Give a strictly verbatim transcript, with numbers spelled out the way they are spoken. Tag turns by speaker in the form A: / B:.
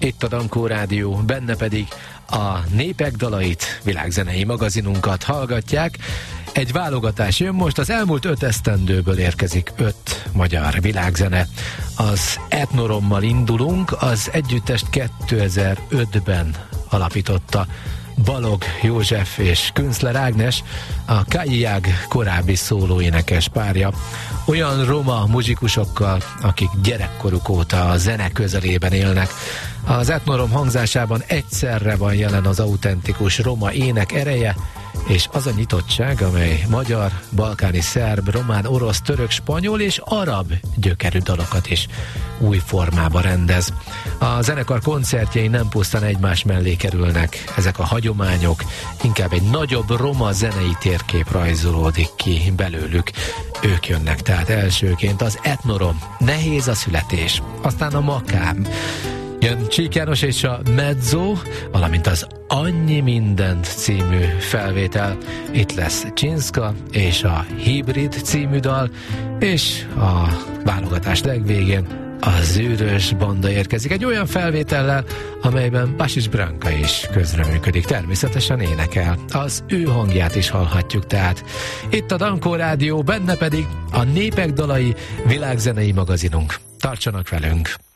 A: Itt a Dankó Rádió, benne pedig a Népek dalait, világzenei magazinunkat hallgatják. Egy válogatás jön most, az elmúlt öt esztendőből érkezik öt magyar világzene. Az Etnorommal indulunk, az együttest kétezer-ötben alapította Balogh József és Künzler Ágnes, a Kajjag korábbi szólóénekes párja. Olyan roma muzsikusokkal, akik gyerekkoruk óta a zene közelében élnek. Az Etnorom hangzásában egyszerre van jelen az autentikus roma ének ereje, és az a nyitottság, amely magyar, balkáni, szerb, román, orosz, török, spanyol és arab gyökerű dalokat is új formába rendez. A zenekar koncertjei nem pusztán egymás mellé kerülnek, ezek a hagyományok, inkább egy nagyobb roma zenei térkép rajzolódik ki belőlük. Ők jönnek tehát elsőként, az Etnorom, Nehéz a születés, aztán a Makám, jön Csík János és a Mezzo, valamint az Annyi mindent című felvétel. Itt lesz Csinszka és a Hibrid című dal, és a válogatás legvégén a Zűrös banda érkezik egy olyan felvétellel, amelyben Basis Branka is közreműködik, természetesen énekel. Az ő hangját is hallhatjuk tehát. Itt a Dankó Rádió, benne pedig a Népek dalai, világzenei magazinunk. Tartsanak velünk!